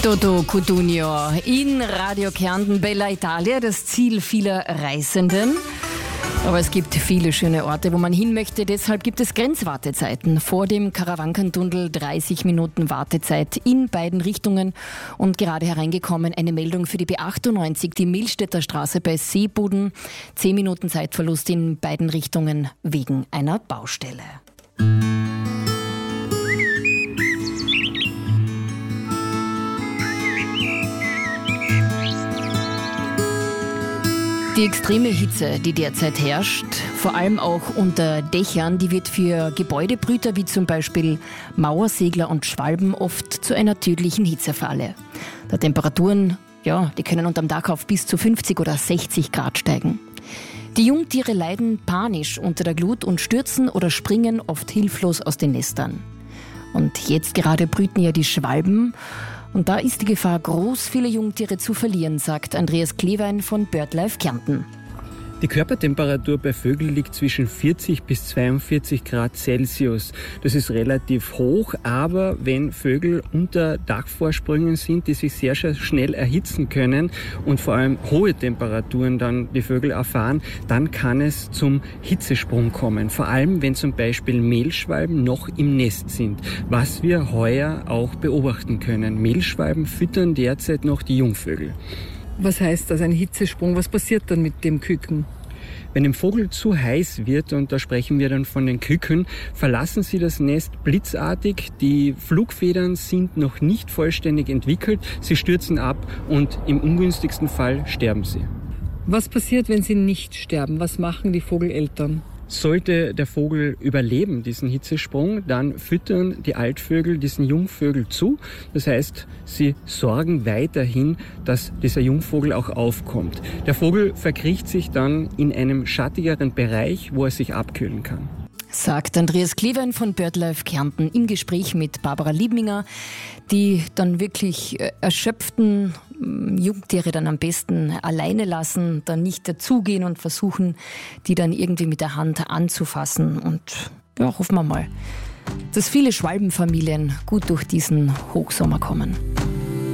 Toto Cutugno in Radio Kärnten, Bella Italia, das Ziel vieler Reisenden. Aber es gibt viele schöne Orte, wo man hin möchte. Deshalb gibt es Grenzwartezeiten. Vor dem Karawankentunnel 30 Minuten Wartezeit in beiden Richtungen. Und gerade hereingekommen eine Meldung für die B98, die Millstätter Straße bei Seebuden. 10 Minuten Zeitverlust in beiden Richtungen wegen einer Baustelle. Die extreme Hitze, die derzeit herrscht, vor allem auch unter Dächern, die wird für Gebäudebrüter wie zum Beispiel Mauersegler und Schwalben oft zu einer tödlichen Hitzefalle. Die Temperaturen, die können unterm Dach auf bis zu 50 oder 60 Grad steigen. Die Jungtiere leiden panisch unter der Glut und stürzen oder springen oft hilflos aus den Nestern. Und jetzt gerade brüten ja die Schwalben. Und da ist die Gefahr groß, viele Jungtiere zu verlieren, sagt Andreas Klewein von BirdLife Kärnten. Die Körpertemperatur bei Vögeln liegt zwischen 40 bis 42 Grad Celsius. Das ist relativ hoch, aber wenn Vögel unter Dachvorsprüngen sind, die sich sehr schnell erhitzen können und vor allem hohe Temperaturen dann die Vögel erfahren, dann kann es zum Hitzesprung kommen. Vor allem, wenn zum Beispiel Mehlschwalben noch im Nest sind, was wir heuer auch beobachten können. Mehlschwalben füttern derzeit noch die Jungvögel. Was heißt das, ein Hitzesprung? Was passiert dann mit dem Küken? Wenn dem Vogel zu heiß wird, und da sprechen wir dann von den Küken, verlassen sie das Nest blitzartig. Die Flugfedern sind noch nicht vollständig entwickelt. Sie stürzen ab und im ungünstigsten Fall sterben sie. Was passiert, wenn sie nicht sterben? Was machen die Vogeleltern? Sollte der Vogel überleben, diesen Hitzesprung, dann füttern die Altvögel diesen Jungvögel zu. Das heißt, sie sorgen weiterhin, dass dieser Jungvogel auch aufkommt. Der Vogel verkriecht sich dann in einem schattigeren Bereich, wo er sich abkühlen kann. Sagt Andreas Klewein von BirdLife Kärnten im Gespräch mit Barbara Liebminger, die dann wirklich erschöpften Jungtiere dann am besten alleine lassen, dann nicht dazugehen und versuchen, die dann irgendwie mit der Hand anzufassen. Und hoffen wir mal, dass viele Schwalbenfamilien gut durch diesen Hochsommer kommen.